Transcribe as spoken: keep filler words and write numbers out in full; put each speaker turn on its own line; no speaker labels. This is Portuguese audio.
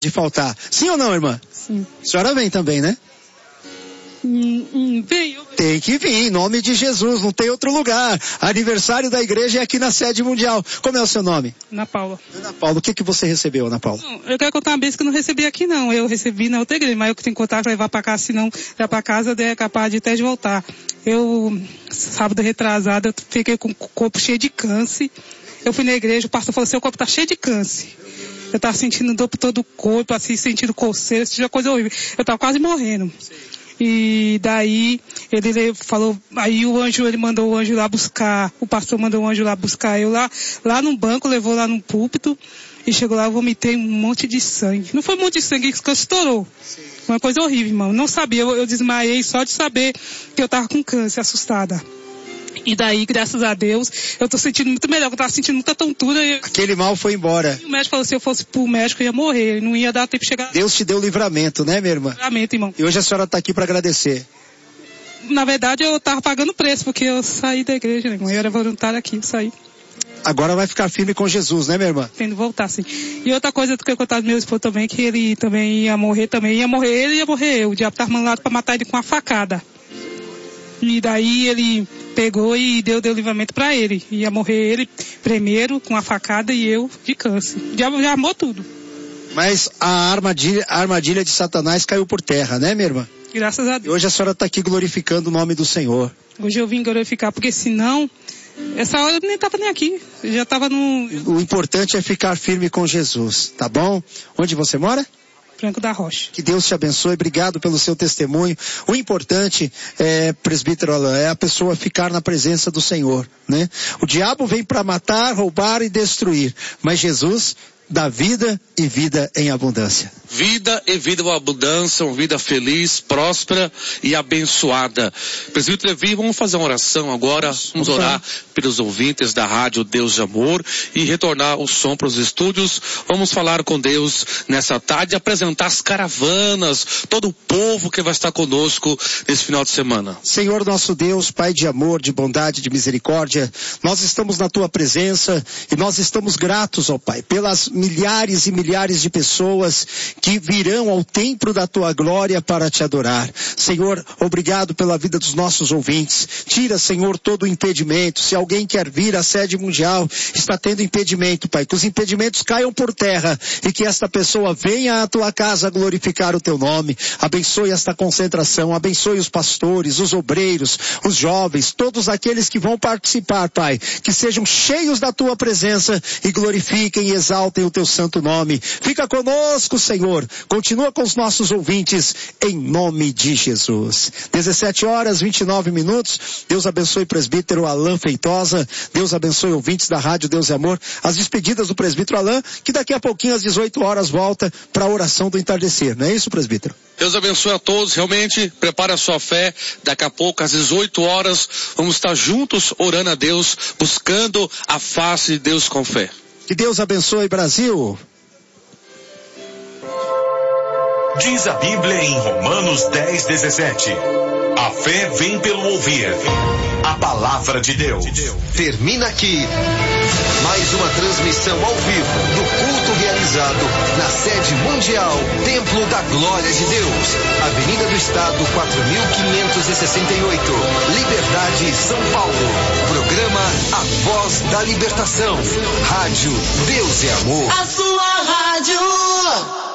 de faltar. Sim ou não, irmã?
Sim.
A senhora vem também, né?
Hum, hum, vem, eu...
Tem que vir, em nome de Jesus, não tem outro lugar. Aniversário da igreja é aqui na sede mundial. Como é o seu nome?
Ana Paula.
Ana Paula, o que que você recebeu, Ana Paula?
Não, eu quero contar uma vez que eu não recebi aqui não, eu recebi na outra igreja, mas eu que tenho que contar para levar para casa, senão já para casa é capaz de até de voltar. Eu, sábado retrasado, eu fiquei com o corpo cheio de câncer. Eu fui na igreja, o pastor falou, seu corpo tá cheio de câncer. Eu tava sentindo dor por todo o corpo, assim, sentindo coceira, isso é coisa horrível. Eu tava quase morrendo. Sim. E daí, ele falou, aí o anjo, ele mandou o anjo lá buscar, o pastor mandou o anjo lá buscar eu lá, lá num banco, levou lá num púlpito, e chegou lá, eu vomitei um monte de sangue. Não foi um monte de sangue que estourou. Sim. Uma coisa horrível, irmão. Não sabia, eu, eu desmaiei só de saber que eu tava com câncer, assustada. E daí, graças a Deus, eu tô sentindo muito melhor, eu tava sentindo muita tontura. Eu...
Aquele mal foi embora.
E o médico falou, se eu fosse pro médico, eu ia morrer, não ia dar tempo de chegar.
Deus te deu livramento, né, minha irmã?
Livramento, irmão.
E hoje a senhora tá aqui para agradecer.
Na verdade, eu tava pagando preço, porque eu saí da igreja, né, irmão? Eu era voluntária aqui, eu saí.
Agora vai ficar firme com Jesus, né, minha irmã?
Tendo voltar, sim. E outra coisa que eu contava do meu esposo também, que ele também ia morrer também, ia morrer ele, ia morrer eu. O diabo tava mandado pra matar ele com uma facada. E daí ele pegou e deu, deu livramento pra ele. Ia morrer ele primeiro com a facada e eu de câncer. O diabo já armou tudo.
Mas a armadilha, a armadilha de Satanás caiu por terra, né, minha irmã?
Graças a Deus.
E hoje a senhora está aqui glorificando o nome do Senhor.
Hoje eu vim glorificar, porque senão, essa hora eu nem estava nem aqui. Eu já estava no...
O importante é ficar firme com Jesus, tá bom? Onde você mora?
Franco da Rocha.
Que Deus te abençoe, obrigado pelo seu testemunho. O importante, é, presbítero Alain, é a pessoa ficar na presença do Senhor, né? O diabo vem para matar, roubar e destruir, mas Jesus dá vida e vida em abundância.
Vida e vida em abundância, uma vida feliz, próspera e abençoada. Presbítero Levi, vamos fazer uma oração agora, vamos orar pelos ouvintes da rádio Deus de Amor e retornar o som para os estúdios. Vamos falar com Deus nessa tarde, apresentar as caravanas, todo o povo que vai estar conosco nesse final de semana.
Senhor nosso Deus, Pai de amor, de bondade, de misericórdia, nós estamos na Tua presença e nós estamos gratos, ó Pai, pelas milhares e milhares de pessoas que virão ao templo da Tua glória para Te adorar. Senhor, obrigado pela vida dos nossos ouvintes. Tira, Senhor, todo o impedimento. Se alguém quer vir à sede mundial, está tendo impedimento, Pai, que os impedimentos caiam por terra e que esta pessoa venha à Tua casa glorificar o Teu nome. Abençoe esta concentração, abençoe os pastores, os obreiros, os jovens, todos aqueles que vão participar, Pai, que sejam cheios da Tua presença e glorifiquem e exaltem o Teu santo nome. Fica conosco, Senhor. Continua com os nossos ouvintes, em nome de Jesus. dezessete horas, vinte e nove minutos. Deus abençoe o presbítero Alain Feitosa. Deus abençoe ouvintes da rádio Deus e Amor. As despedidas do presbítero Alain, que daqui a pouquinho às dezoito horas volta para a oração do entardecer. Não é isso, presbítero?
Deus abençoe a todos, realmente, prepare a sua fé. Daqui a pouco, às dezoito horas, vamos estar juntos orando a Deus, buscando a face de Deus com fé.
Que Deus abençoe, Brasil.
Diz a Bíblia em Romanos dez, dezessete. A fé vem pelo ouvir a palavra de Deus.
Termina aqui mais uma transmissão ao vivo do culto realizado na sede mundial Templo da Glória de Deus, Avenida do Estado quatro mil quinhentos e sessenta e oito, Liberdade, São Paulo. Programa A Voz da Libertação. Rádio Deus e Amor.
A sua rádio.